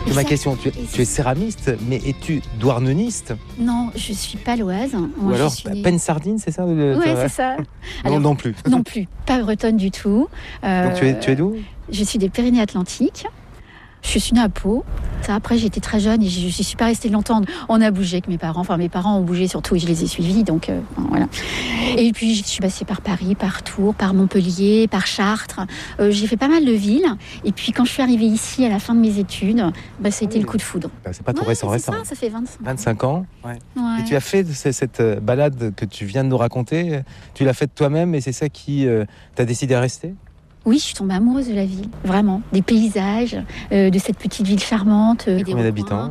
C'est ma question. Tu es céramiste, mais es-tu douarneniste? Non, je suis paloise. Ou alors Penne-Sardine, c'est ça? Oui, c'est ça. Alors, non plus. Non plus, pas bretonne du tout. Donc tu es d'où? Je suis des Pyrénées-Atlantiques. Je suis née à Pau. Ça, après, j'étais très jeune et je suis pas restée longtemps. On a bougé avec mes parents. Enfin, mes parents ont bougé surtout et je les ai suivis. Donc, voilà. Et puis, je suis passée par Paris, par Tours, par Montpellier, par Chartres. J'ai fait pas mal de villes. Et puis, quand je suis arrivée ici à la fin de mes études, ça a été le coup de foudre. C'est pas tout récent. Ça fait 25 ans. Ouais. Et tu as fait cette balade que tu viens de nous raconter. Tu l'as faite toi-même et c'est ça qui t'a décidé à rester? Oui, je suis tombée amoureuse de la ville, vraiment. Des paysages, de cette petite ville charmante. Combien d'habitants?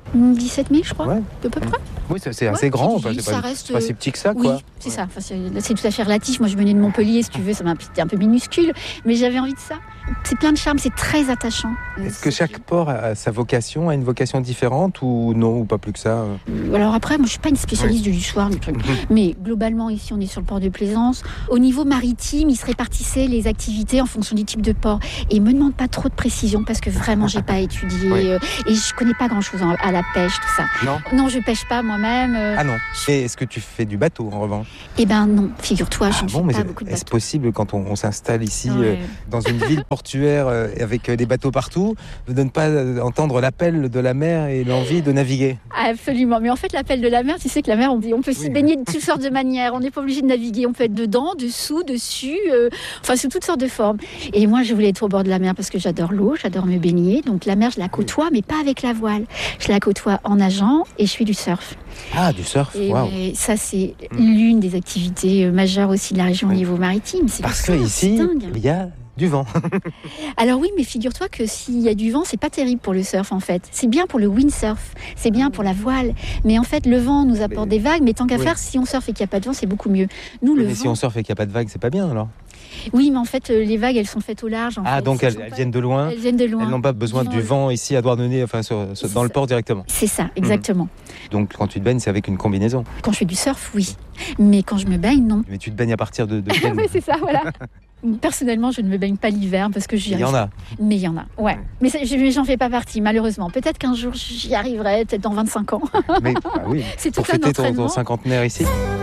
17 000, je crois, ouais. à peu près. Oui, c'est assez grand. C'est pas si petit que ça, quoi. Oui, c'est ça. Enfin, c'est tout à fait relatif. Moi, je venais de Montpellier, si tu veux, ça m'a un peu minuscule, mais j'avais envie de ça. C'est plein de charme, c'est très attachant. Est-ce que chaque port a sa vocation, a une vocation différente ou non, ou pas plus que ça? Alors après, moi je suis pas une spécialiste du soir, du truc. Mais globalement ici on est sur le port de Plaisance. Au niveau maritime, ils se répartissaient les activités en fonction du type de port. Et me demande pas trop de précision parce que vraiment j'ai pas étudié et je connais pas grand chose à la pêche, tout ça. Non, je pêche pas moi-même. Ah non. Et est-ce que tu fais du bateau en revanche? Eh ben non, figure-toi, je ne fais pas beaucoup de bateau. Est-ce possible quand on s'installe ici dans une ville portuaire avec des bateaux partout, de ne pas entendre l'appel de la mer et l'envie de naviguer? Absolument, mais en fait l'appel de la mer, tu sais que la mer, on peut s'y baigner de toutes sortes de manières, on n'est pas obligé de naviguer, on peut être dedans, dessous, dessus, sous toutes sortes de formes. Et moi je voulais être au bord de la mer parce que j'adore l'eau, j'adore me baigner, donc la mer je la côtoie, mais pas avec la voile. Je la côtoie en nageant et je fais du surf. Ah, du surf, waouh. Ça c'est l'une des activités majeures aussi de la région au niveau maritime. Parce que ici, il y a du vent. Alors oui, mais figure-toi que s'il y a du vent, c'est pas terrible pour le surf en fait. C'est bien pour le windsurf, c'est bien pour la voile. Mais en fait, le vent nous apporte des vagues. Mais tant qu'à faire, si on surfe et qu'il n'y a pas de vent, c'est beaucoup mieux. Si on surfe et qu'il n'y a pas de vagues, c'est pas bien alors? Oui, mais en fait, les vagues, elles sont faites au large. Donc elles viennent de loin. Elles viennent de loin. Elles n'ont pas besoin du vent ici à Douarnenez, dans le port directement. C'est ça, exactement. Donc quand tu te baignes, c'est avec une combinaison. Quand je fais du surf, oui. Mais quand je me baigne, non. Mais tu te baignes à partir de Oui, c'est ça, voilà. Personnellement, je ne me baigne pas l'hiver parce que j'y arrive. Il y en a. Mais il y en a, ouais. Mais j'en fais pas partie, malheureusement. Peut-être qu'un jour, j'y arriverai, peut-être dans 25 ans. Mais oui, c'est pour fêter ton cinquantenaire ici.